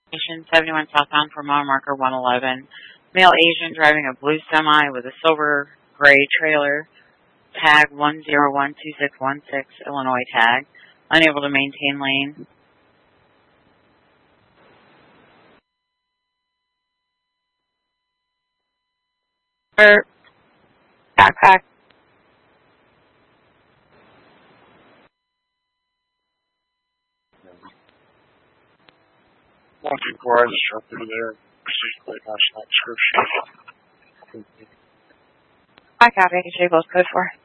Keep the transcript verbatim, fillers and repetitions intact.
seventy-one southbound for mile marker one eleven. Male Asian driving a blue semi with a silver gray trailer. Tag one zero one two six one six, Illinois tag. Unable to maintain lane. Er, backpack. one two four, I just dropped through there. Proceed to national description. I copy. I can show you both code for.